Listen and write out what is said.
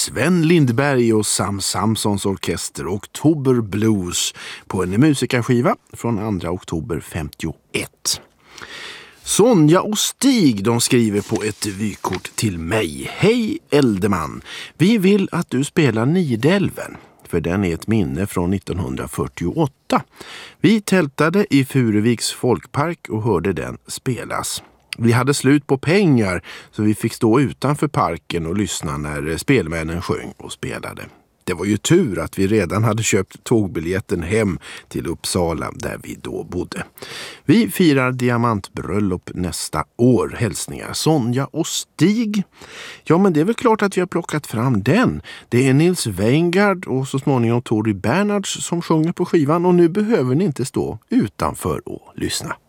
Sven Lindberg och Sam Samsons orkester Oktober Blues på en musikerskiva från 2 oktober 51. Sonja och Stig, de skriver på ett vykort till mig. Hej Eldeman, vi vill att du spelar Nidelven, för den är ett minne från 1948. Vi tältade i Furuviks folkpark och hörde den spelas. Vi hade slut på pengar så vi fick stå utanför parken och lyssna när spelmännen sjöng och spelade. Det var ju tur att vi redan hade köpt tågbiljetten hem till Uppsala där vi då bodde. Vi firar diamantbröllop nästa år. Hälsningar Sonja och Stig. Ja, men det är väl klart att vi har plockat fram den. Det är Nils Weingard och så småningom Tori Bernhards som sjunger på skivan, och nu behöver ni inte stå utanför och lyssna.